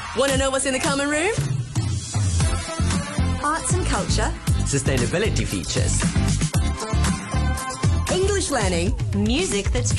Want to know what's in the common room? Arts and culture. Sustainability features. English learning. Music that's